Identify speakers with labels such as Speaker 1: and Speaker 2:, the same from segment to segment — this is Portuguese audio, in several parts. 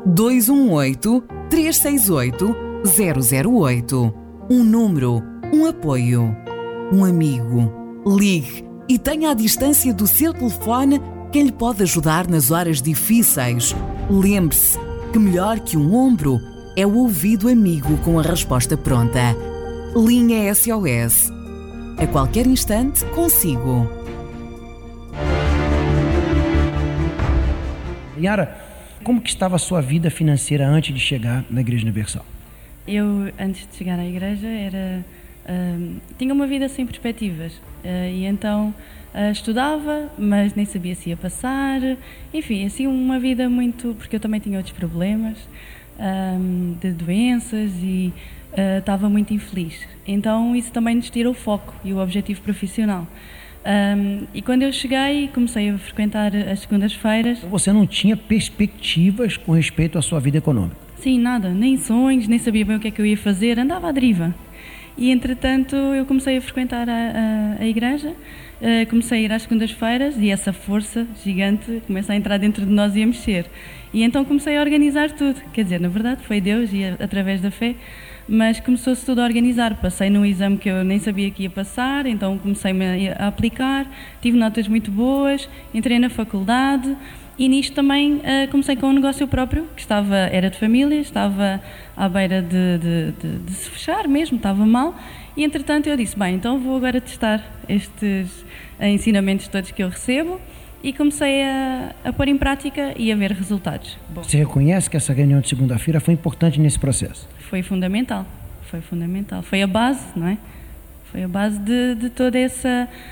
Speaker 1: 218-368-008. Um número, um apoio, um amigo. Ligue e tenha à distância do seu telefone quem lhe pode ajudar nas horas difíceis. Lembre-se que melhor que um ombro é o ouvido amigo com a resposta pronta. Linha SOS. A qualquer instante, consigo.
Speaker 2: Yara, como que estava a sua vida financeira antes de chegar na Igreja Universal?
Speaker 3: Eu, antes de chegar à igreja, tinha uma vida sem perspectivas. E então estudava, mas nem sabia se ia passar. Enfim, assim, uma vida muito... Porque eu também tinha outros problemas de doenças e estava muito infeliz. Então isso também nos tira o foco e o objetivo profissional. E quando eu cheguei, comecei a frequentar as segundas-feiras.
Speaker 2: Você não tinha perspectivas com respeito à sua vida econômica?
Speaker 3: Sim, nada, nem sonhos, nem sabia bem o que é que eu ia fazer, andava à deriva. E entretanto eu comecei a frequentar a igreja, comecei a ir às segundas-feiras e essa força gigante começa a entrar dentro de nós e a mexer. E então comecei a organizar tudo, quer dizer, na verdade foi Deus e através da fé, mas começou-se tudo a organizar. Passei num exame que eu nem sabia que ia passar, então comecei-me a aplicar, tive notas muito boas, entrei na faculdade e nisto também comecei com um negócio próprio, que era de família, estava à beira de se fechar mesmo, estava mal, e entretanto eu disse, bem, então vou agora testar estes ensinamentos todos que eu recebo, e comecei a pôr em prática e a ver resultados. Bom,
Speaker 2: você reconhece que essa reunião de segunda-feira foi importante nesse processo?
Speaker 3: Foi fundamental, foi a base, não é? Foi a base de todo esse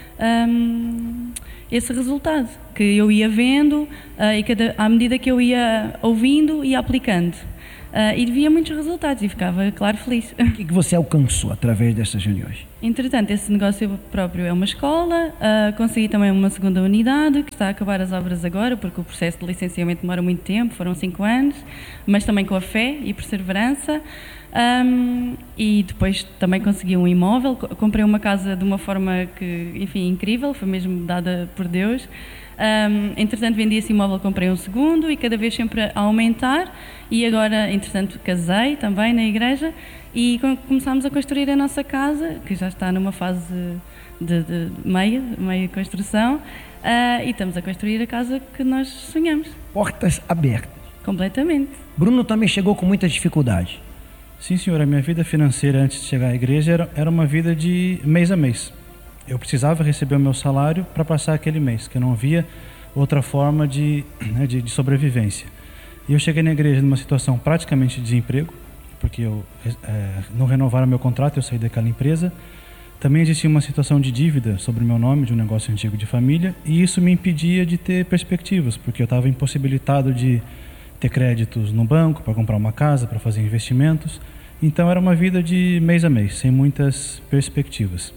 Speaker 3: resultado que eu ia vendo e à medida que eu ia ouvindo e aplicando. E via muitos resultados e ficava, claro, feliz.
Speaker 2: O que você alcançou através dessas reuniões?
Speaker 3: Entretanto, esse negócio próprio é uma escola, consegui também uma segunda unidade, que está a acabar as obras agora, porque o processo de licenciamento demora muito tempo, foram 5 anos, mas também com a fé e perseverança. E depois também consegui um imóvel, comprei uma casa de uma forma que, enfim, incrível, foi mesmo dada por Deus. Entretanto vendi esse imóvel, comprei um segundo e cada vez sempre a aumentar, e agora entretanto casei também na igreja e começámos a construir a nossa casa, que já está numa fase de meia construção, e estamos a construir a casa que nós sonhamos.
Speaker 2: Portas abertas.
Speaker 3: Completamente.
Speaker 2: Bruno também chegou com muitas dificuldades.
Speaker 4: Sim, senhor, a minha vida financeira antes de chegar à igreja era uma vida de mês a mês. Eu precisava receber o meu salário para passar aquele mês, que eu não via outra forma de sobrevivência. E eu cheguei na igreja numa situação praticamente de desemprego, porque eu não renovaram meu contrato, eu saí daquela empresa. Também existia uma situação de dívida sobre o meu nome, de um negócio antigo de família, e isso me impedia de ter perspectivas, porque eu estava impossibilitado de ter créditos no banco para comprar uma casa, para fazer investimentos. Então era uma vida de mês a mês, sem muitas perspectivas.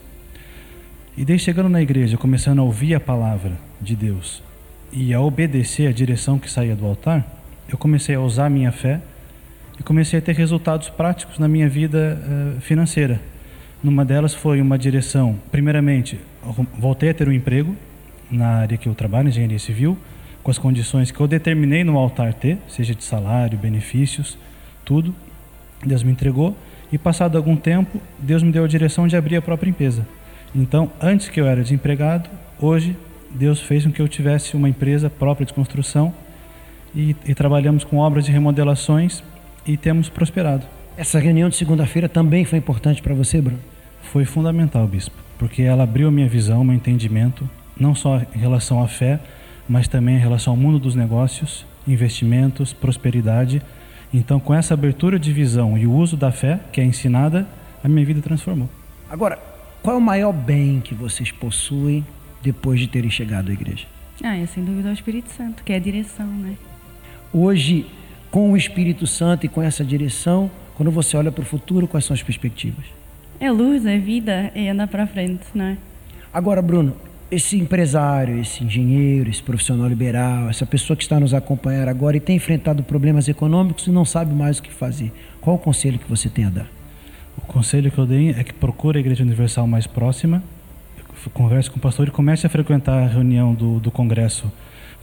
Speaker 4: E daí, chegando na igreja, começando a ouvir a palavra de Deus e a obedecer a direção que saía do altar, eu comecei a usar a minha fé e comecei a ter resultados práticos na minha vida financeira. Numa delas foi uma direção, primeiramente, voltei a ter um emprego na área que eu trabalho, engenharia civil, com as condições que eu determinei no altar ter, seja de salário, benefícios, tudo. Deus me entregou e, passado algum tempo, Deus me deu a direção de abrir a própria empresa. Então, antes que eu era desempregado, hoje Deus fez com que eu tivesse uma empresa própria de construção e trabalhamos com obras de remodelações e temos prosperado.
Speaker 2: Essa reunião de segunda-feira também foi importante para você, Bruno?
Speaker 4: Foi fundamental, bispo, porque ela abriu a minha visão, meu entendimento, não só em relação à fé, mas também em relação ao mundo dos negócios, investimentos, prosperidade. Então, com essa abertura de visão e o uso da fé que é ensinada, a minha vida transformou.
Speaker 2: Agora, qual é o maior bem que vocês possuem depois de terem chegado à igreja?
Speaker 3: É sem dúvida o Espírito Santo, que é a direção, né?
Speaker 2: Hoje, com o Espírito Santo e com essa direção, quando você olha para o futuro, quais são as perspectivas?
Speaker 3: É luz, é vida, é andar para frente, não é?
Speaker 2: Agora, Bruno, esse empresário, esse engenheiro, esse profissional liberal, essa pessoa que está nos acompanhando agora e tem enfrentado problemas econômicos e não sabe mais o que fazer, qual o conselho que você tem a dar?
Speaker 4: O conselho que eu dei é que procure a Igreja Universal mais próxima, converse com o pastor e comece a frequentar a reunião do congresso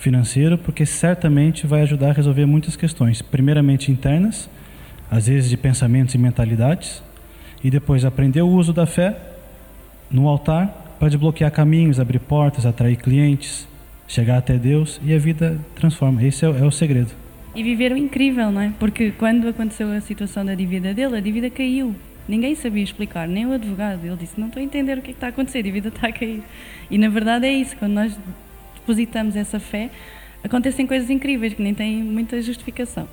Speaker 4: financeiro, porque certamente vai ajudar a resolver muitas questões, primeiramente internas, às vezes de pensamentos e mentalidades, e depois aprender o uso da fé no altar para desbloquear caminhos, abrir portas, atrair clientes, chegar até Deus, e a vida transforma. Esse é o segredo.
Speaker 3: E viver o incrível, não é? Porque quando aconteceu a situação da dívida dele, a dívida caiu. Ninguém sabia explicar, nem o advogado. Ele disse, não estou a entender o que é que está a acontecer, a dívida está a cair. E na verdade é isso, quando nós depositamos essa fé, acontecem coisas incríveis que nem têm muita justificação.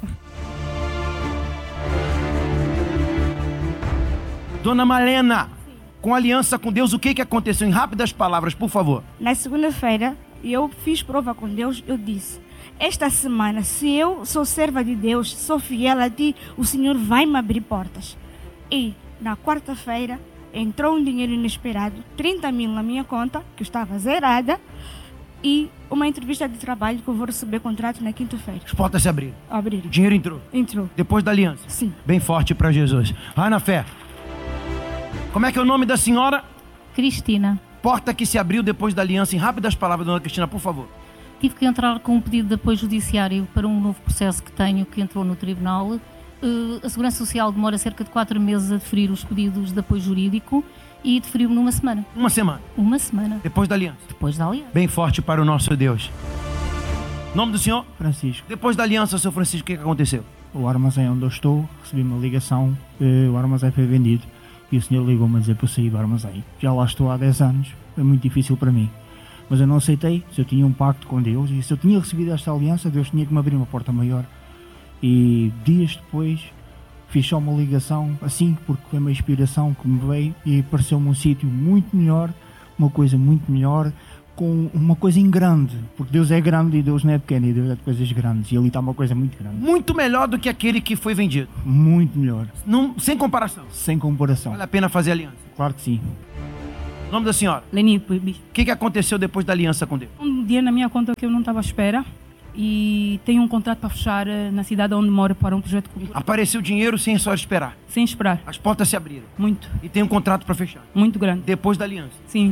Speaker 5: Dona Malena, com aliança com Deus, o que aconteceu? Em rápidas palavras, por favor.
Speaker 6: Na segunda-feira, eu fiz prova com Deus, eu disse, esta semana, se eu sou serva de Deus, sou fiel a ti, o Senhor vai me abrir portas. E na quarta-feira, entrou um dinheiro inesperado, 30 mil na minha conta, que estava zerada, e uma entrevista de trabalho que eu vou receber contrato na quinta-feira.
Speaker 5: As portas se abriram.
Speaker 6: Abriram.
Speaker 5: Dinheiro entrou.
Speaker 6: Entrou.
Speaker 5: Depois da aliança.
Speaker 6: Sim.
Speaker 5: Bem forte para Jesus. Vai na fé. Como é que é o nome da senhora?
Speaker 7: Cristina.
Speaker 5: Porta que se abriu depois da aliança. Em rápidas palavras, dona Cristina, por favor.
Speaker 7: Tive que entrar com um pedido de apoio judiciário para um novo processo que tenho, que entrou no tribunal. A Segurança Social demora cerca de 4 meses a deferir os pedidos de apoio jurídico e deferiu-me numa semana.
Speaker 5: Uma semana?
Speaker 7: Uma semana.
Speaker 5: Depois da aliança?
Speaker 7: Depois da aliança.
Speaker 5: Bem forte para o nosso Deus. Nome do senhor?
Speaker 8: Francisco.
Speaker 5: Depois da aliança, seu Francisco, o que aconteceu?
Speaker 8: O armazém onde eu estou, recebi uma ligação, o armazém foi vendido e o senhor ligou-me a dizer para eu sair do armazém. Já lá estou há 10 anos, é muito difícil para mim. Mas eu não aceitei, se eu tinha um pacto com Deus e se eu tinha recebido esta aliança, Deus tinha que me abrir uma porta maior. E dias depois fiz só uma ligação, assim, porque foi uma inspiração que me veio e pareceu-me um sítio muito melhor, uma coisa muito melhor, com uma coisa em grande, porque Deus é grande e Deus não é pequeno, e Deus é de coisas grandes, e ali está uma coisa muito grande.
Speaker 5: Muito melhor do que aquele que foi vendido.
Speaker 8: Muito melhor.
Speaker 5: Não, sem comparação.
Speaker 8: Sem comparação.
Speaker 5: Vale a pena fazer aliança.
Speaker 8: Claro que sim.
Speaker 5: Nome da senhora?
Speaker 9: Leni Puibi.
Speaker 5: O que aconteceu depois da aliança com Deus?
Speaker 9: Um dia na minha conta que eu não estava à espera e tenho um contrato para fechar na cidade onde moro para um projeto cultural.
Speaker 5: Apareceu dinheiro sem só esperar.
Speaker 9: Sem esperar.
Speaker 5: As portas se abriram.
Speaker 9: Muito.
Speaker 5: E tem um contrato para fechar.
Speaker 9: Muito grande.
Speaker 5: Depois da aliança.
Speaker 9: Sim.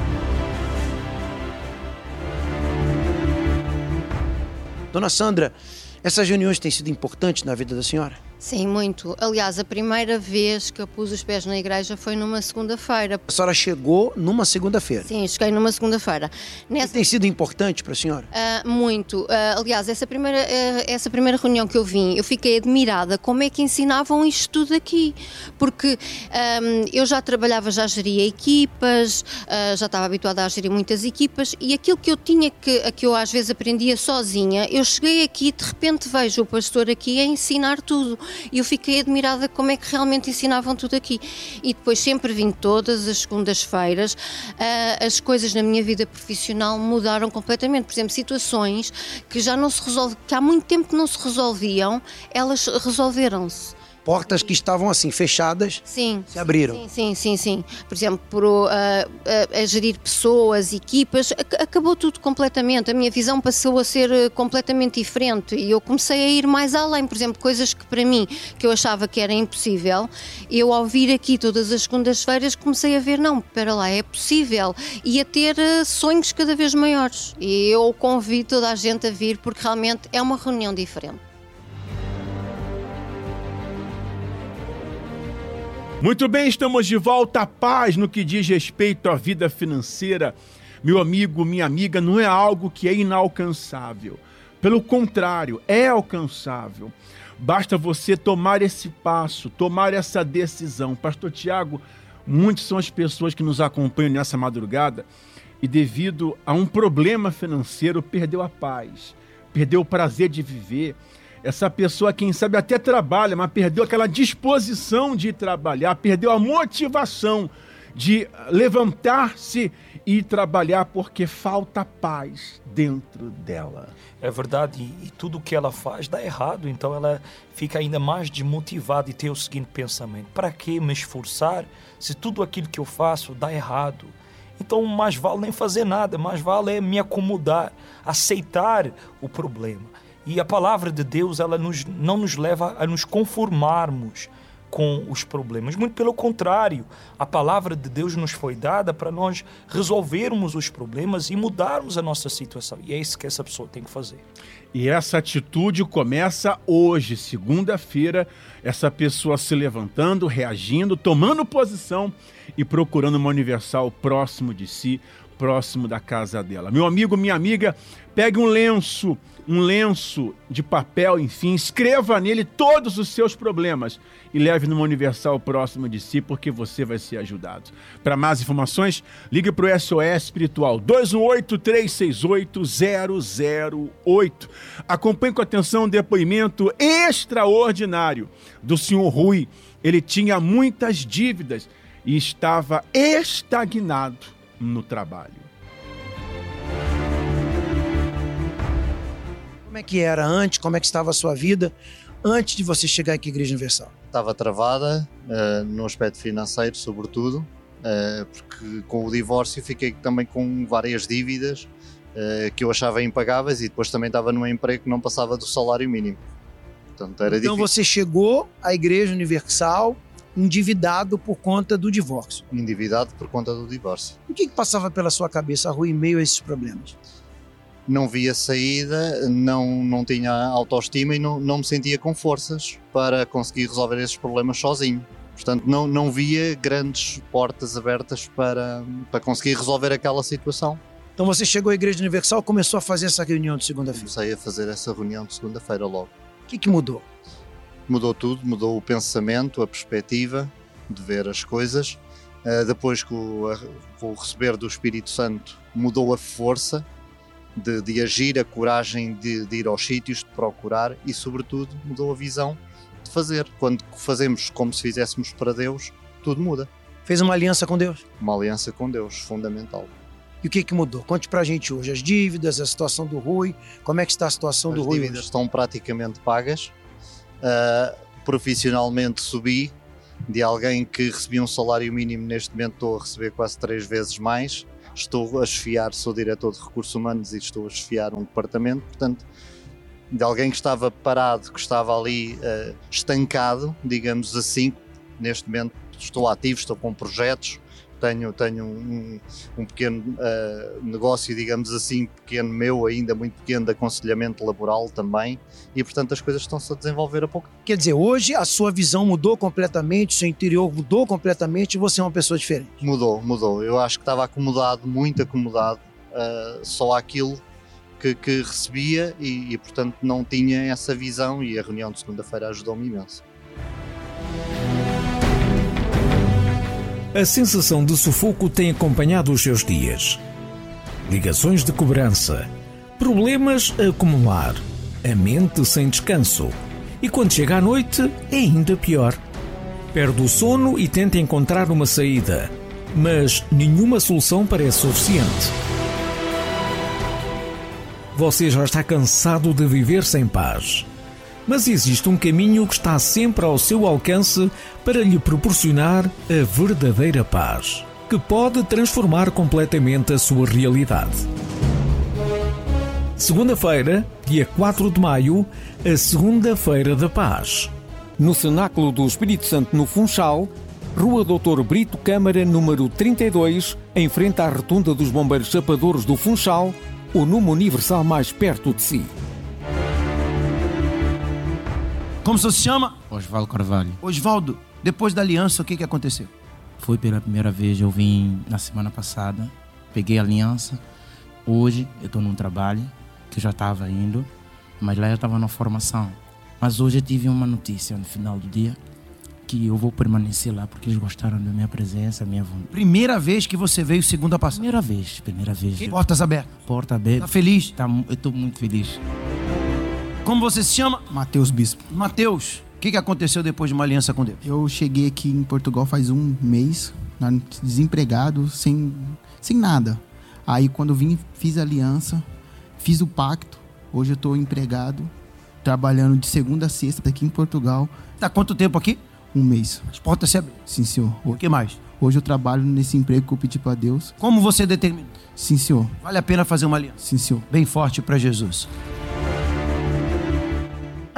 Speaker 10: Dona Sandra, essas reuniões têm sido importantes na vida da senhora?
Speaker 11: Sim, muito. Aliás, a primeira vez que eu pus os pés na igreja foi numa segunda-feira.
Speaker 10: A senhora chegou numa segunda-feira?
Speaker 11: Sim, cheguei numa segunda-feira.
Speaker 10: Isso tem sido importante para a senhora?
Speaker 11: Muito. Aliás, essa primeira reunião que eu vim, eu fiquei admirada como é que ensinavam isto tudo aqui. Porque eu já trabalhava, já geria equipas, já estava habituada a gerir muitas equipas e aquilo que eu tinha, que eu às vezes aprendia sozinha, eu cheguei aqui e de repente vejo o pastor aqui a ensinar tudo. E eu fiquei admirada como é que realmente ensinavam tudo aqui. E depois sempre vim todas as segundas-feiras, as coisas na minha vida profissional mudaram completamente. Por exemplo, situações que já não se resolviam, que há muito tempo que não se resolviam, elas resolveram-se.
Speaker 10: Portas que estavam assim fechadas,
Speaker 11: sim,
Speaker 10: se abriram.
Speaker 11: Sim. Por exemplo, a gerir pessoas, equipas, acabou tudo completamente. A minha visão passou a ser completamente diferente e eu comecei a ir mais além. Por exemplo, coisas que para mim, que eu achava que era impossível, eu ao vir aqui todas as segundas-feiras comecei a ver, não, espera lá, é possível. E a ter sonhos cada vez maiores. E eu convido toda a gente a vir porque realmente é uma reunião diferente.
Speaker 12: Muito bem, estamos de volta à paz no que diz respeito à vida financeira. Meu amigo, minha amiga, não é algo que é inalcançável. Pelo contrário, é alcançável. Basta você tomar esse passo, tomar essa decisão. Pastor Tiago, muitas são as pessoas que nos acompanham nessa madrugada e devido a um problema financeiro perdeu a paz, perdeu o prazer de viver. Essa pessoa, quem sabe, até trabalha, mas perdeu aquela disposição de trabalhar, perdeu a motivação de levantar-se e trabalhar porque falta paz dentro dela.
Speaker 13: É verdade, e tudo o que ela faz dá errado, então ela fica ainda mais desmotivada e tem o seguinte pensamento: para que me esforçar se tudo aquilo que eu faço dá errado? Então mais vale nem fazer nada, mais vale me acomodar, aceitar o problema. E a palavra de Deus, ela não nos leva a nos conformarmos com os problemas. Muito pelo contrário, a palavra de Deus nos foi dada para nós resolvermos os problemas e mudarmos a nossa situação. E é isso que essa pessoa tem que fazer.
Speaker 12: E essa atitude começa hoje, segunda-feira, essa pessoa se levantando, reagindo, tomando posição e procurando uma Universal próximo de si, próximo da casa dela. Meu amigo, minha amiga, pegue um lenço de papel, enfim, escreva nele todos os seus problemas e leve numa Universal próximo de si, porque você vai ser ajudado. Para mais informações, ligue para o SOS Espiritual 218-368-008. Acompanhe com atenção um depoimento extraordinário do senhor Rui. Ele tinha muitas dívidas e estava estagnado no trabalho.
Speaker 10: Como é que era antes? Como é que estava a sua vida antes de você chegar aqui à Igreja Universal?
Speaker 14: Estava travada no aspecto financeiro, sobretudo, porque com o divórcio fiquei também com várias dívidas que eu achava impagáveis e depois também estava num emprego que não passava do salário mínimo. Portanto, era
Speaker 10: então
Speaker 14: difícil.
Speaker 10: Você chegou à Igreja Universal endividado por conta do divórcio?
Speaker 14: Endividado por conta do divórcio.
Speaker 10: O que passava pela sua cabeça, Rui, em meio a esses problemas?
Speaker 14: Não via saída, não tinha autoestima e não me sentia com forças para conseguir resolver esses problemas sozinho. Portanto, não via grandes portas abertas para conseguir resolver aquela situação.
Speaker 10: Então você chegou à Igreja Universal e começou a fazer essa reunião de segunda-feira?
Speaker 14: Comecei a fazer essa reunião de segunda-feira logo.
Speaker 10: O que mudou?
Speaker 14: Mudou tudo, mudou o pensamento, a perspectiva de ver as coisas. Depois com o receber do Espírito Santo, mudou a força de agir, a coragem de ir aos sítios, de procurar e, sobretudo, mudou a visão de fazer. Quando fazemos como se fizéssemos para Deus, tudo muda.
Speaker 10: Fez uma aliança com Deus?
Speaker 14: Uma aliança com Deus, fundamental.
Speaker 10: E o que mudou? Conte pra gente hoje as dívidas, a situação do Rui, como é que está a situação do Rui?
Speaker 14: As dívidas estão praticamente pagas. Profissionalmente subi, de alguém que recebia um salário mínimo, neste momento estou a receber quase 3 vezes mais. Estou a chefiar, sou diretor de recursos humanos e estou a chefiar um departamento, portanto, de alguém que estava parado, que estava ali estancado, digamos assim. Neste momento estou ativo, estou com projetos, tenho um pequeno negócio, digamos assim, pequeno meu ainda, muito pequeno, de aconselhamento laboral também, e portanto as coisas estão-se a desenvolver a pouco.
Speaker 10: Quer dizer, hoje a sua visão mudou completamente, o seu interior mudou completamente e você é uma pessoa diferente?
Speaker 14: Mudou. Eu acho que estava acomodado, muito acomodado, só àquilo que recebia e portanto não tinha essa visão, e a reunião de segunda-feira ajudou-me imenso.
Speaker 15: A sensação de sufoco tem acompanhado os seus dias. Ligações de cobrança, problemas a acumular, a mente sem descanso. E quando chega à noite, é ainda pior. Perde o sono e tenta encontrar uma saída, mas nenhuma solução parece suficiente. Você já está cansado de viver sem paz. Mas existe um caminho que está sempre ao seu alcance para lhe proporcionar a verdadeira paz, que pode transformar completamente a sua realidade. Segunda-feira, dia 4 de maio, a Segunda-feira da Paz. No Cenáculo do Espírito Santo, no Funchal, Rua Dr. Brito Câmara, número 32, em frente à Rotunda dos Bombeiros Chapadores do Funchal, o número universal mais perto de si.
Speaker 10: Como você se chama?
Speaker 16: Osvaldo Carvalho.
Speaker 10: Osvaldo, depois da aliança, o que aconteceu?
Speaker 16: Foi pela primeira vez, eu vim na semana passada, peguei a aliança. Hoje eu estou num trabalho que eu já estava indo, mas lá eu estava na formação. Mas hoje eu tive uma notícia no final do dia que eu vou permanecer lá porque eles gostaram da minha presença, minha vontade.
Speaker 10: Primeira vez que você veio segunda passada?
Speaker 16: Primeira vez.
Speaker 10: Portas abertas?
Speaker 16: Porta aberta.
Speaker 10: Tá feliz?
Speaker 16: Eu estou muito feliz.
Speaker 10: Como você se chama?
Speaker 17: Matheus Bispo.
Speaker 10: Matheus, o que aconteceu depois de uma aliança com Deus?
Speaker 17: Eu cheguei aqui em Portugal faz um mês, desempregado, sem nada. Aí quando eu vim, fiz a aliança, fiz o pacto. Hoje eu estou empregado, trabalhando de segunda a sexta aqui em Portugal.
Speaker 10: Tá quanto tempo aqui?
Speaker 17: Um mês.
Speaker 10: As portas se abriram?
Speaker 17: Sim, senhor.
Speaker 10: O que mais?
Speaker 17: Hoje eu trabalho nesse emprego que eu pedi para Deus.
Speaker 10: Como você determina?
Speaker 17: Sim, senhor.
Speaker 10: Vale a pena fazer uma aliança?
Speaker 17: Sim, senhor.
Speaker 10: Bem forte para Jesus.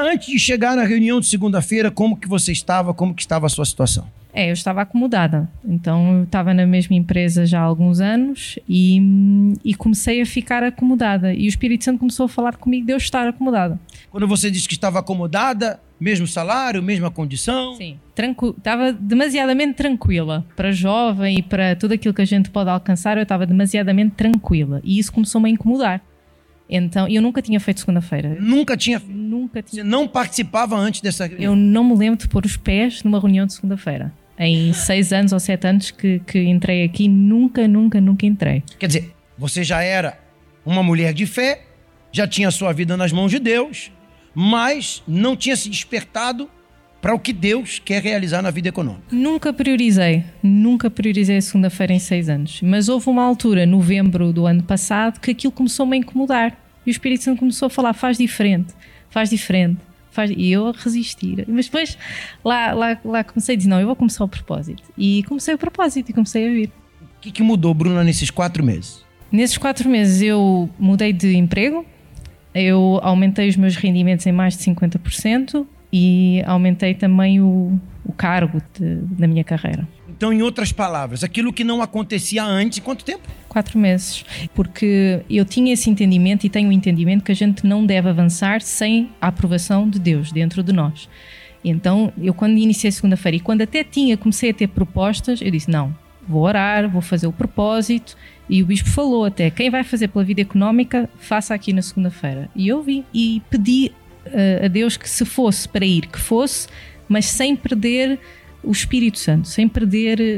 Speaker 10: antes de chegar na reunião de segunda-feira, como que você estava, como que estava a sua situação?
Speaker 18: Eu estava acomodada. Então, eu estava na mesma empresa já há alguns anos e comecei a ficar acomodada. E o Espírito Santo começou a falar comigo de eu estar acomodada.
Speaker 10: Quando você disse que estava acomodada, mesmo salário, mesma condição?
Speaker 18: Sim, estava demasiadamente tranquila. Para jovem e para tudo aquilo que a gente pode alcançar, eu estava demasiadamente tranquila. E isso começou-me a incomodar. Então, eu nunca tinha feito segunda-feira.
Speaker 10: Nunca tinha?
Speaker 18: Nunca tinha.
Speaker 10: Você não participava antes dessa reunião?
Speaker 18: Eu não me lembro de pôr os pés numa reunião de segunda-feira. Em 6 anos ou 7 anos que entrei aqui, nunca entrei.
Speaker 10: Quer dizer, você já era uma mulher de fé, já tinha a sua vida nas mãos de Deus, mas não tinha se despertado para o que Deus quer realizar na vida econômica.
Speaker 18: Nunca priorizei a segunda-feira em 6 anos. Mas houve uma altura, novembro do ano passado, que aquilo começou-me a incomodar. E o Espírito Santo começou a falar, faz diferente. E eu a resistir. Mas depois lá comecei a dizer, não, eu vou começar o propósito. E comecei o propósito e comecei a vir.
Speaker 10: O que mudou, Bruna, nesses 4 meses?
Speaker 18: Nesses 4 meses eu mudei de emprego, eu aumentei os meus rendimentos em mais de 50% e aumentei também o cargo da minha carreira.
Speaker 10: Então, em outras palavras, aquilo que não acontecia antes, quanto tempo?
Speaker 18: 4 meses. Porque eu tinha esse entendimento e tenho o entendimento que a gente não deve avançar sem a aprovação de Deus dentro de nós. Então, eu quando iniciei segunda-feira e quando até comecei a ter propostas, eu disse, não, vou orar, vou fazer o propósito. E o bispo falou até, quem vai fazer pela vida económica, faça aqui na segunda-feira. E eu vim e pedi a Deus que se fosse para ir, que fosse, mas sem perder o Espírito Santo, sem perder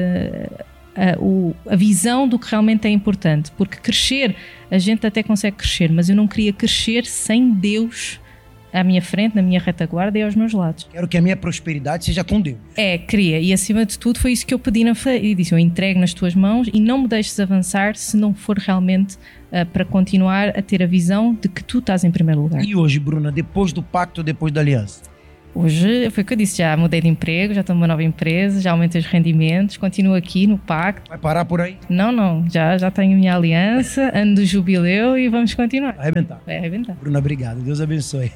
Speaker 18: a visão do que realmente é importante. Porque crescer, a gente até consegue crescer, mas eu não queria crescer sem Deus à minha frente, na minha retaguarda e aos meus lados.
Speaker 10: Quero que a minha prosperidade seja com Deus.
Speaker 18: Queria. E acima de tudo foi isso que eu pedi na fé. E disse, eu entrego nas tuas mãos e não me deixes avançar se não for realmente para continuar a ter a visão de que tu estás em primeiro lugar.
Speaker 10: E hoje, Bruna, depois do pacto, depois da aliança?
Speaker 18: Hoje, foi o que eu disse, já mudei de emprego, já estou numa nova empresa, já aumentei os rendimentos, continuo aqui no pacto.
Speaker 10: Vai parar por aí?
Speaker 18: Não, já tenho minha aliança, ano do jubileu e vamos continuar.
Speaker 10: Vai arrebentar.
Speaker 18: Vai arrebentar.
Speaker 10: Bruna, obrigado. Deus abençoe.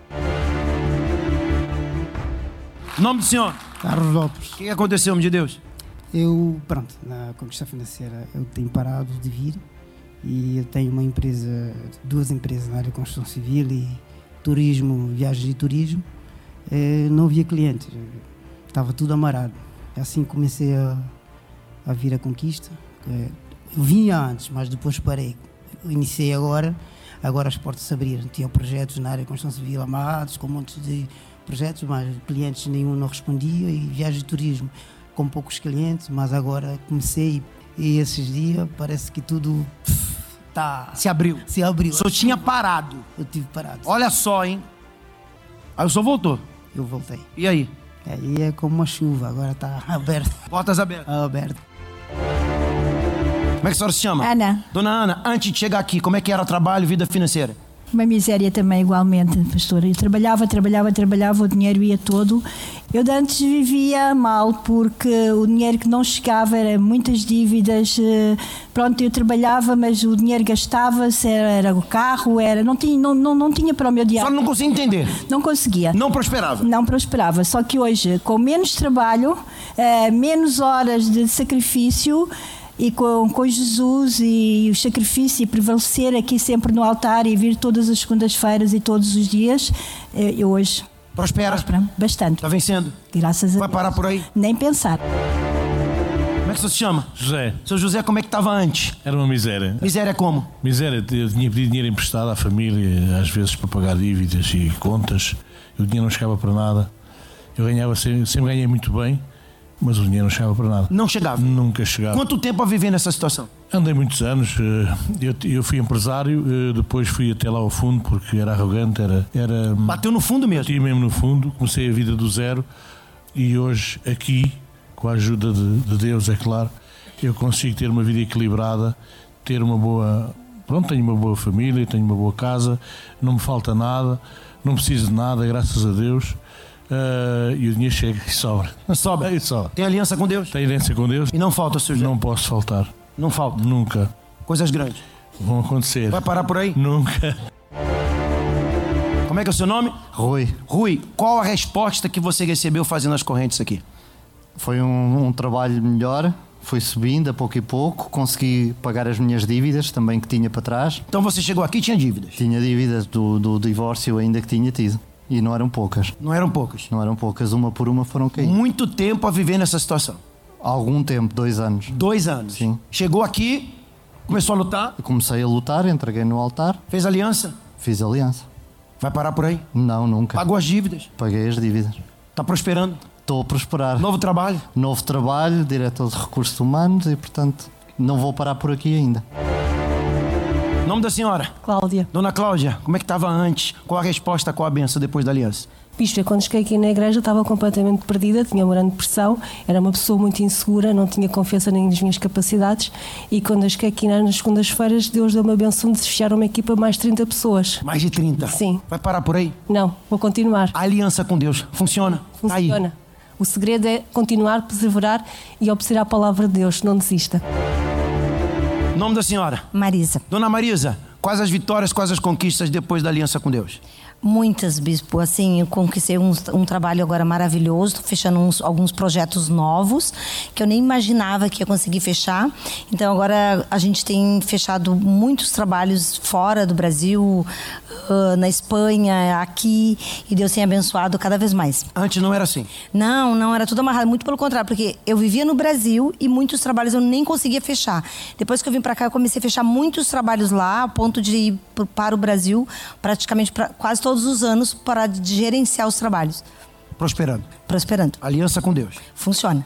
Speaker 10: Nome do senhor?
Speaker 19: Carlos Lopes.
Speaker 10: O que aconteceu, homem de Deus?
Speaker 19: Eu, na Conquista Financeira, eu tenho parado de vir e eu tenho uma empresa, 2 empresas na área de construção civil e turismo, viagens e turismo. Não havia clientes, estava tudo amarrado. Assim comecei a vir a Conquista. Eu vinha antes, mas depois parei. Eu iniciei agora as portas se abriram. Tinha projetos na área de construção civil amarrados, com um monte de projetos, mas clientes nenhum não respondia, e viagem de turismo com poucos clientes, mas agora comecei e esses dias parece que tudo
Speaker 10: se abriu.
Speaker 19: O
Speaker 10: senhor tinha parado?
Speaker 19: Eu tive parado.
Speaker 10: Olha só, hein? Aí o senhor voltou?
Speaker 19: Eu voltei.
Speaker 10: E aí?
Speaker 19: Aí é como uma chuva, agora está aberto.
Speaker 10: Portas abertas?
Speaker 19: Aberto.
Speaker 10: Como é que a senhora se chama?
Speaker 20: Ana.
Speaker 10: Dona Ana, antes de chegar aqui, como é que era o trabalho, vida financeira?
Speaker 20: Uma miséria também, igualmente, pastor. Eu trabalhava, o dinheiro ia todo. Eu de antes vivia mal, porque o dinheiro que não chegava era muitas dívidas. Pronto, eu trabalhava, mas o dinheiro gastava-se, era o carro, não tinha para o meu dia.
Speaker 10: Só não conseguia entender?
Speaker 20: Não conseguia.
Speaker 10: Não prosperava?
Speaker 20: Não prosperava, só que hoje, com menos trabalho, menos horas de sacrifício, e com Jesus e o sacrifício e prevalecer aqui sempre no altar e vir todas as segundas-feiras e todos os dias, eu hoje...
Speaker 10: Prospera?
Speaker 20: Bastante.
Speaker 10: Está vencendo?
Speaker 20: Graças a Deus.
Speaker 10: Vai parar por aí?
Speaker 20: Nem pensar.
Speaker 10: Como é que você se chama?
Speaker 21: José.
Speaker 10: Seu José, como é que estava antes?
Speaker 21: Era uma miséria.
Speaker 10: Miséria como?
Speaker 21: Miséria, eu tinha pedido dinheiro emprestado à família, às vezes para pagar dívidas e contas, e o dinheiro não chegava para nada. Eu ganhava, sempre ganhei muito bem, mas o dinheiro não chegava para nada.
Speaker 10: Não chegava?
Speaker 21: Nunca chegava.
Speaker 10: Quanto tempo a viver nessa situação?
Speaker 21: Andei muitos anos. Eu fui empresário, depois fui até lá ao fundo porque era arrogante.
Speaker 10: Bateu no fundo mesmo?
Speaker 21: Bati mesmo no fundo. Comecei a vida do zero e hoje aqui, com a ajuda de Deus, é claro, eu consigo ter uma vida equilibrada, ter uma boa... Pronto, tenho uma boa família, tenho uma boa casa, não me falta nada, não preciso de nada, graças a Deus. E o dinheiro chega e sobra.
Speaker 10: Sobra?
Speaker 21: Sobra.
Speaker 10: Tem aliança com Deus?
Speaker 21: Tem aliança com Deus.
Speaker 10: E não falta, Sr. José?
Speaker 21: Não posso faltar.
Speaker 10: Não falta?
Speaker 21: Nunca.
Speaker 10: Coisas grandes?
Speaker 21: Vão acontecer.
Speaker 10: Vai parar por aí?
Speaker 21: Nunca.
Speaker 5: Como é que é o seu nome?
Speaker 14: Rui.
Speaker 5: Rui, qual a resposta que você recebeu fazendo as correntes aqui?
Speaker 14: Foi um trabalho melhor, foi subindo a pouco e pouco, consegui pagar as minhas dívidas também que tinha para trás.
Speaker 5: Então você chegou aqui e tinha dívidas?
Speaker 14: Tinha dívidas do divórcio ainda que tinha tido. E não eram poucas.
Speaker 5: Não eram poucas?
Speaker 14: Não eram poucas, uma por uma foram caindo.
Speaker 5: Muito tempo a viver nessa situação?
Speaker 14: Algum tempo, 2 anos.
Speaker 5: 2 anos?
Speaker 14: Sim.
Speaker 5: Chegou aqui, começou a lutar?
Speaker 14: Eu comecei a lutar, entreguei no altar.
Speaker 5: Fez aliança?
Speaker 14: Fiz aliança.
Speaker 5: Vai parar por aí?
Speaker 14: Não, nunca.
Speaker 5: Pagou as dívidas?
Speaker 14: Paguei as dívidas.
Speaker 5: Está prosperando?
Speaker 14: Estou a prosperar.
Speaker 5: Novo trabalho?
Speaker 14: Novo trabalho, diretor de recursos humanos e, portanto, não vou parar por aqui ainda.
Speaker 5: Nome da senhora?
Speaker 1: Cláudia.
Speaker 5: Dona Cláudia, como é que estava antes? Qual a resposta, qual a benção depois da aliança?
Speaker 1: Bispo, quando cheguei aqui na igreja estava completamente perdida, tinha uma grande depressão, era uma pessoa muito insegura, não tinha confiança nem nas minhas capacidades e quando eu cheguei aqui nas segundas-feiras, Deus deu uma benção de se fechar uma equipa mais de 30 pessoas.
Speaker 5: Mais de 30?
Speaker 1: Sim.
Speaker 5: Vai parar por aí?
Speaker 1: Não, vou continuar.
Speaker 5: A aliança com Deus funciona?
Speaker 1: Funciona.
Speaker 5: Tá aí.
Speaker 1: O segredo é continuar, perseverar e obedecer à palavra de Deus, não desista.
Speaker 5: Nome da senhora?
Speaker 22: Marisa.
Speaker 5: Dona Marisa, quais as vitórias, quais as conquistas depois da aliança com Deus?
Speaker 22: Muitas, Bispo. Assim, eu conquistei um trabalho agora maravilhoso, tô fechando alguns projetos novos que eu nem imaginava que ia conseguir fechar. Então agora a gente tem fechado muitos trabalhos fora do Brasil, na Espanha, aqui, e Deus tem abençoado cada vez mais.
Speaker 5: Antes não era assim?
Speaker 22: Não era tudo amarrado, muito pelo contrário, porque eu vivia no Brasil e muitos trabalhos eu nem conseguia fechar. Depois que eu vim para cá, eu comecei a fechar muitos trabalhos lá, a ponto de ir para o Brasil, praticamente quase todos os anos, para gerenciar os trabalhos.
Speaker 5: Prosperando?
Speaker 22: Prosperando.
Speaker 5: Aliança com Deus?
Speaker 22: Funciona.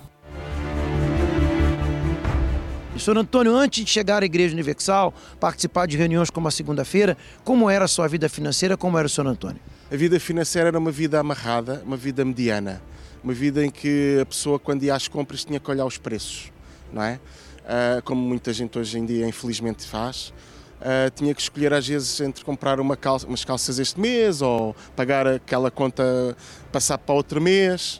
Speaker 10: Senhor Antônio, antes de chegar à Igreja Universal, participar de reuniões como a segunda-feira, como era a sua vida financeira, como era o Senhor Antônio?
Speaker 23: A vida financeira era uma vida amarrada, uma vida mediana. Uma vida em que a pessoa, quando ia às compras, tinha que olhar os preços, não é? Como muita gente hoje em dia, infelizmente, faz. Tinha que escolher às vezes entre comprar umas calças este mês ou pagar aquela conta, passar para outro mês.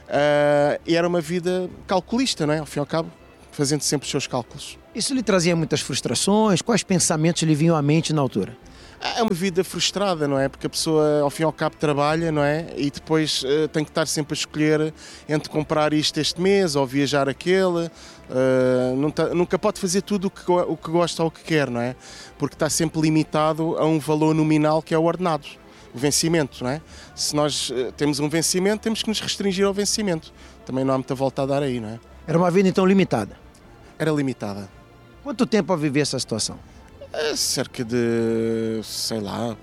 Speaker 23: E era uma vida calculista, não é? Ao fim e ao cabo, fazendo sempre os seus cálculos.
Speaker 10: Isso lhe trazia muitas frustrações? Quais pensamentos lhe vinham à mente na altura?
Speaker 23: É uma vida frustrada, não é? Porque a pessoa, ao fim e ao cabo, trabalha, não é? E depois tem que estar sempre a escolher entre comprar isto este mês ou viajar aquele. Nunca pode fazer tudo o que gosta ou o que quer, não é? Porque está sempre limitado a um valor nominal que é o ordenado, o vencimento, não é? Se nós temos um vencimento, temos que nos restringir ao vencimento. Também não há muita volta a dar aí, não é?
Speaker 10: Era uma vida então limitada?
Speaker 23: Era limitada.
Speaker 10: Quanto tempo a viver essa situação?
Speaker 23: Cerca de, sei lá,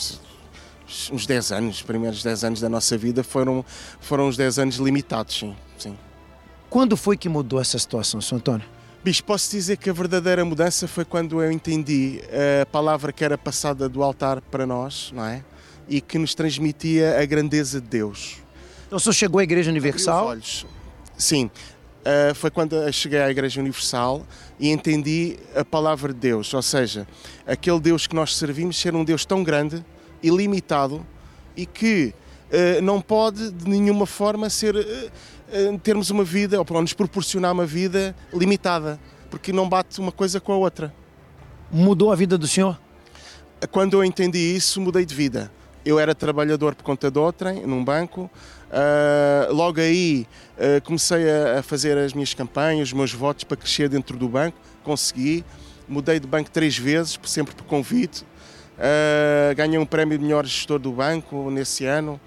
Speaker 23: uns 10 anos, os primeiros 10 anos da nossa vida foram uns 10 anos limitados, sim.
Speaker 10: Quando foi que mudou essa situação, Sr. Antônio?
Speaker 23: Bicho, posso dizer que a verdadeira mudança foi quando eu entendi a palavra que era passada do altar para nós, não é? E que nos transmitia a grandeza de Deus.
Speaker 10: Então o senhor chegou à Igreja Universal?
Speaker 23: Abriu os olhos. Sim. Foi quando eu cheguei à Igreja Universal e entendi a palavra de Deus, ou seja, aquele Deus que nós servimos ser um Deus tão grande, ilimitado e que não pode de nenhuma forma termos uma vida, ou nos proporcionar uma vida limitada, porque não bate uma coisa com a outra.
Speaker 10: Mudou a vida do senhor?
Speaker 23: Quando eu entendi isso, mudei de vida. Eu era trabalhador por conta de outrem, num banco. Logo aí comecei a fazer as minhas campanhas, os meus votos para crescer dentro do banco. Consegui. Mudei de banco 3 vezes, sempre por convite. Ganhei um prémio de melhor gestor do banco nesse ano.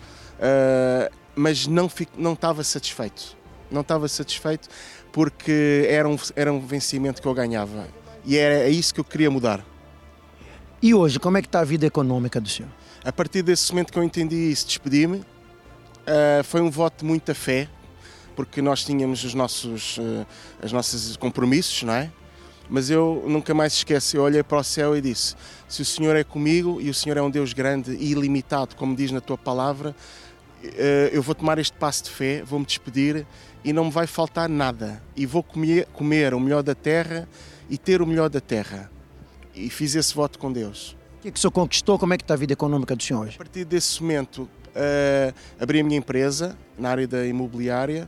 Speaker 23: Mas não estava satisfeito. Não estava satisfeito porque era um vencimento que eu ganhava. E era isso que eu queria mudar.
Speaker 10: E hoje, como é que está a vida econômica do senhor?
Speaker 23: A partir desse momento que eu entendi isso, despedi-me. Foi um voto de muita fé, porque nós tínhamos os nossos compromissos, não é? Mas eu nunca mais esqueci, eu olhei para o céu e disse, se o Senhor é comigo e o Senhor é um Deus grande e ilimitado, como diz na tua palavra, eu vou tomar este passo de fé, vou-me despedir e não me vai faltar nada. E vou comer o melhor da terra e ter o melhor da terra. E fiz esse voto com Deus.
Speaker 10: O que o senhor conquistou? Como é que está a vida econômica do senhor hoje?
Speaker 23: A partir desse momento, abri a minha empresa na área da imobiliária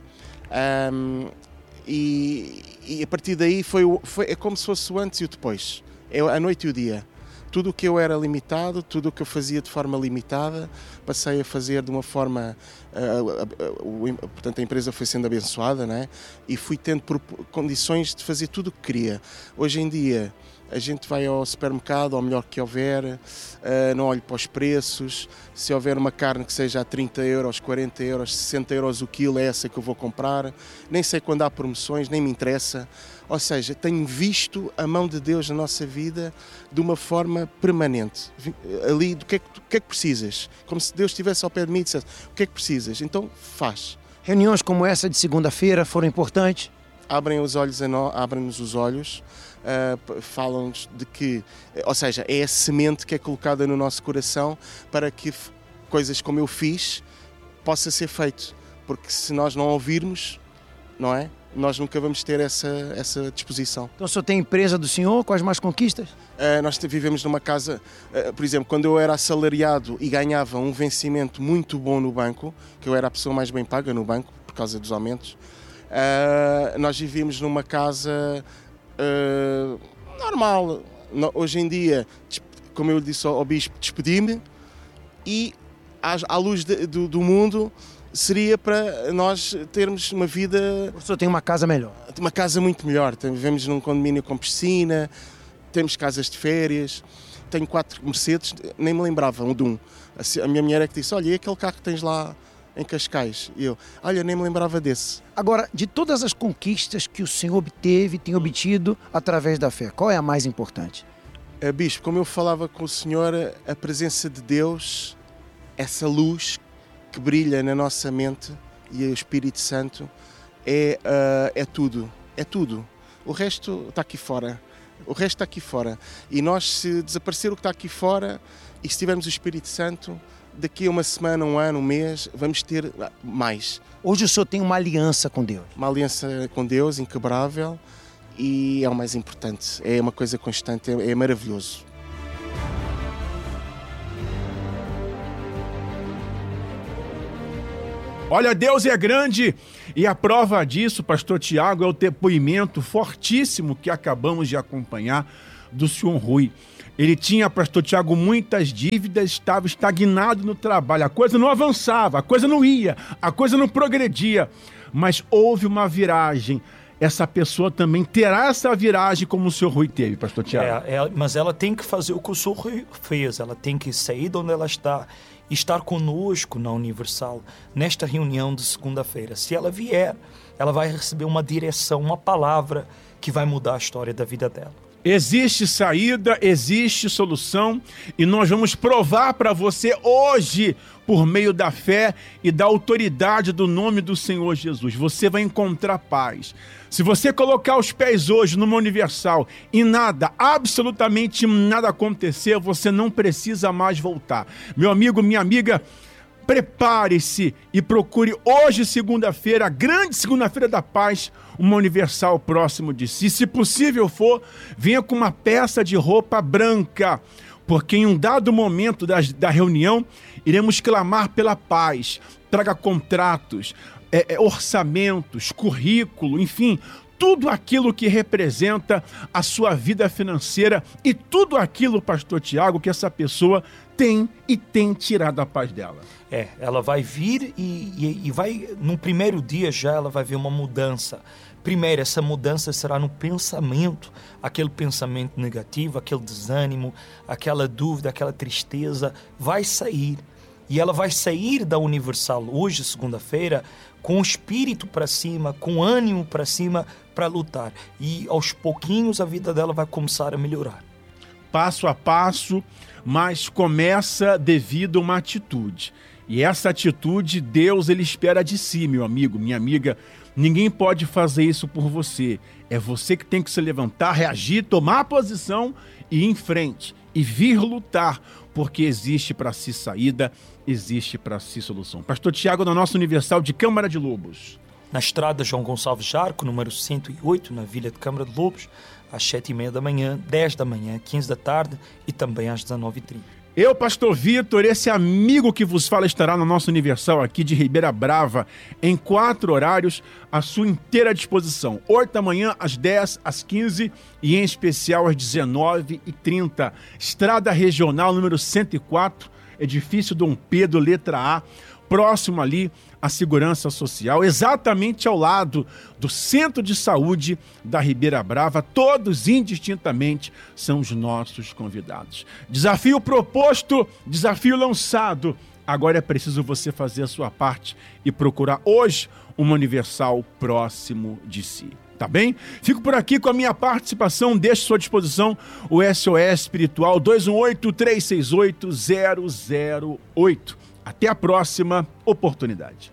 Speaker 23: e a partir daí é como se fosse o antes e o depois. É a noite e o dia. Tudo o que eu era limitado, tudo o que eu fazia de forma limitada, passei a fazer de uma forma... portanto, a empresa foi sendo abençoada, né? E fui tendo condições de fazer tudo o que queria. Hoje em dia, a gente vai ao supermercado, ao melhor que houver, não olho para os preços. Se houver uma carne que seja a 30 euros, 40 euros, 60 euros o quilo, é essa que eu vou comprar. Nem sei quando há promoções, nem me interessa. Ou seja, tenho visto a mão de Deus na nossa vida de uma forma permanente. Ali, do que é que precisas? Como se Deus estivesse ao pé de mim e dissesse, o que é que precisas? Então, faz.
Speaker 10: Reuniões como essa de segunda-feira foram importantes?
Speaker 23: Abrem-nos os olhos, falam-nos de que, ou seja, é a semente que é colocada no nosso coração para que coisas como eu fiz possa ser feito. Porque se nós não ouvirmos, não é? Nós nunca vamos ter essa disposição.
Speaker 10: Então o senhor tem empresa do senhor? Quais mais conquistas?
Speaker 23: Nós vivemos numa casa, por exemplo, quando eu era assalariado e ganhava um vencimento muito bom no banco, que eu era a pessoa mais bem paga no banco, por causa dos aumentos, nós vivíamos numa casa normal. Hoje em dia, como eu disse ao bispo, despedi-me e à luz do mundo seria para nós termos uma vida...
Speaker 10: O senhor tem uma casa melhor?
Speaker 23: Uma casa muito melhor. Vivemos num condomínio com piscina, temos casas de férias, tenho 4 Mercedes, nem me lembrava de um. A minha mulher é que disse, olha, e aquele carro que tens lá em Cascais? E eu, olha, nem me lembrava desse.
Speaker 10: Agora, de todas as conquistas que o senhor obteve, tem obtido através da fé, qual é a mais importante?
Speaker 23: Bispo, como eu falava com o senhor, a presença de Deus, essa luz que brilha na nossa mente e o Espírito Santo é tudo. É tudo. O resto está aqui fora. O resto está aqui fora. E nós, se desaparecer o que está aqui fora e se tivermos o Espírito Santo, daqui a uma semana, um ano, um mês, vamos ter mais.
Speaker 10: Hoje o senhor tem uma aliança com Deus?
Speaker 23: Uma aliança com Deus, inquebrável, e é o mais importante. É uma coisa constante, é maravilhoso.
Speaker 12: Olha, Deus é grande e a prova disso, pastor Tiago, é o depoimento fortíssimo que acabamos de acompanhar do senhor Rui. Ele tinha, pastor Tiago, muitas dívidas, estava estagnado no trabalho, a coisa não avançava, a coisa não ia, a coisa não progredia, mas houve uma viragem. Essa pessoa também terá essa viragem como o senhor Rui teve, pastor Tiago.
Speaker 13: Mas ela tem que fazer o que o senhor Rui fez, ela tem que sair de onde ela está e estar conosco na Universal, nesta reunião de segunda-feira. Se ela vier, ela vai receber uma direção, uma palavra que vai mudar a história da vida dela.
Speaker 12: Existe saída, existe solução e nós vamos provar para você hoje, por meio da fé e da autoridade do nome do Senhor Jesus. Você vai encontrar paz. Se você colocar os pés hoje numa Universal e nada, absolutamente nada acontecer, você não precisa mais voltar. Meu amigo, minha amiga, prepare-se e procure hoje, segunda-feira, a grande segunda-feira da paz, uma Universal próximo de si. Se possível for, venha com uma peça de roupa branca, porque em um dado momento da reunião, iremos clamar pela paz. Traga contratos, orçamentos, currículo, enfim, tudo aquilo que representa a sua vida financeira e tudo aquilo, pastor Tiago, que essa pessoa tem e tem tirado a paz dela.
Speaker 13: Ela vai vir e vai, no primeiro dia já, ela vai ver uma mudança. Primeiro, essa mudança será no pensamento, aquele pensamento negativo, aquele desânimo, aquela dúvida, aquela tristeza, vai sair. E ela vai sair da Universal hoje, segunda-feira, com o espírito para cima, com ânimo para cima, para lutar. E aos pouquinhos a vida dela vai começar a melhorar.
Speaker 12: Passo a passo, mas começa devido a uma atitude. E essa atitude, Deus, ele espera de si, meu amigo, minha amiga. Ninguém pode fazer isso por você. É você que tem que se levantar, reagir, tomar posição e ir em frente. E vir lutar, porque existe para si saída, existe para si solução. Pastor Tiago, na nossa Universal de Câmara de Lobos.
Speaker 13: Na estrada João Gonçalves Jarco, número 108, na Vila de Câmara de Lobos, às 7h30 da manhã, 10 da manhã, 15 da tarde e também às 19h30.
Speaker 12: Eu, Pastor Vitor, esse amigo que vos fala, estará no nosso Universal aqui de Ribeira Brava, em 4 horários, à sua inteira disposição. 8 da manhã, às 10, às 15 e em especial às 19h30. Estrada Regional número 104, edifício Dom Pedro, letra A, próximo ali à Segurança Social, exatamente ao lado do Centro de Saúde da Ribeira Brava. Todos indistintamente são os nossos convidados. Desafio proposto, desafio lançado. Agora é preciso você fazer a sua parte e procurar hoje uma Universal próximo de si. Tá bem? Fico por aqui com a minha participação. Deixo à sua disposição o SOS Espiritual 218-368-008. Até a próxima oportunidade.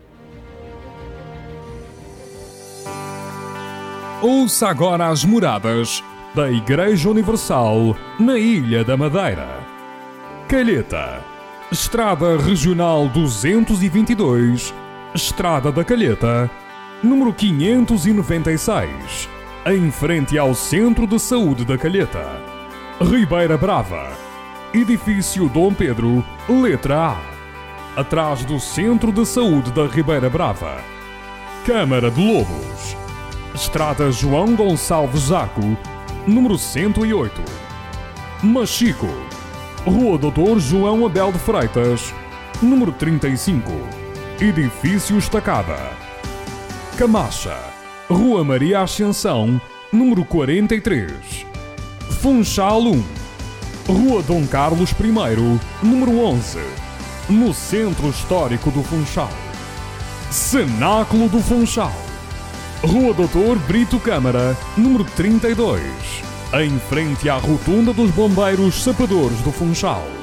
Speaker 2: Ouça agora as moradas da Igreja Universal na Ilha da Madeira. Calheta, Estrada Regional 222, Estrada da Calheta, número 596, em frente ao Centro de Saúde da Calheta. Ribeira Brava, edifício Dom Pedro, letra A, atrás do Centro de Saúde da Ribeira Brava. Câmara de Lobos, Estrada João Gonçalves Zaco, número 108. Machico, Rua Doutor João Abel de Freitas, número 35, edifício Estacada. Camacha, Rua Maria Ascensão, número 43. Funchal 1, Rua Dom Carlos I, número 11, no Centro Histórico do Funchal. Cenáculo do Funchal, Rua Doutor Brito Câmara, número 32, em frente à Rotunda dos Bombeiros Sapadores do Funchal.